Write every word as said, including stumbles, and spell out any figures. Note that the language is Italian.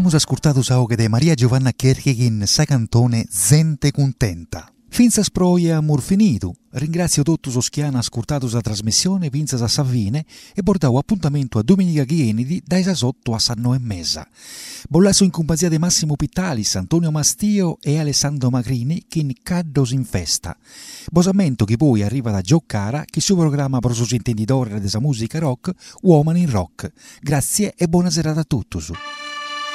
Abbiamo ascoltato Saoche de Maria Giovanna Kerkegin sa cantone Zente Contenta. Finza sproia amor finito. Ringrazio tutti os che hanno ascoltato la trasmissione Pinza a Savine e portavo appuntamento a domenica Chienidi dai sotto a Sanno e Mesa. Bollasso in compagnia di Massimo Pittalis, Antonio Mastio e Alessandro Magrini che in caddos in festa. Bosamento che poi arriva da Giocara che su programma per i intenditori della musica rock Woman in Rock. Grazie e buona serata a tutti.